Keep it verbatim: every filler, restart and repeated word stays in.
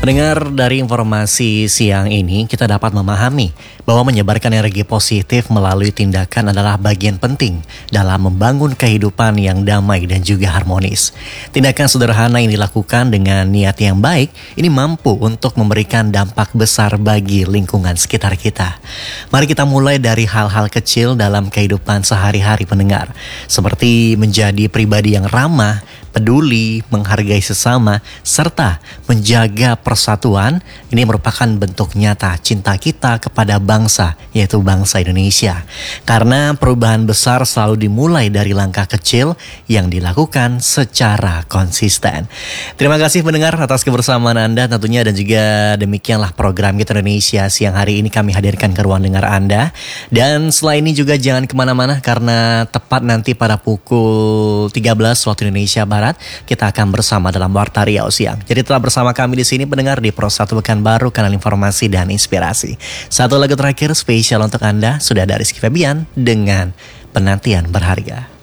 Pendengar, dari informasi siang ini kita dapat memahami bahwa menyebarkan energi positif melalui tindakan adalah bagian penting dalam membangun kehidupan yang damai dan juga harmonis. Tindakan sederhana yang dilakukan dengan niat yang baik ini mampu untuk memberikan dampak besar bagi lingkungan sekitar kita. Mari kita mulai dari hal-hal kecil dalam kehidupan sehari-hari pendengar, seperti menjadi pribadi yang ramah, peduli, menghargai sesama, serta menjaga persatuan. Ini merupakan bentuk nyata cinta kita kepada bangsa, yaitu bangsa Indonesia. Karena perubahan besar selalu dimulai dari langkah kecil yang dilakukan secara konsisten. Terima kasih pendengar atas kebersamaan Anda tentunya, dan juga demikianlah program Kita Indonesia siang hari ini kami hadirkan ke ruang dengar Anda. Dan setelah ini juga jangan kemana-mana, karena tepat nanti pada pukul tiga belas waktu Indonesia Barat kita akan bersama dalam Warta Riau Siang. Jadi telah bersama kami di sini pendengar di Pro satu Pekanbaru, kanal informasi dan inspirasi. Satu lagu terakhir spesial untuk Anda sudah dari Rizky Febian dengan Penantian Berharga.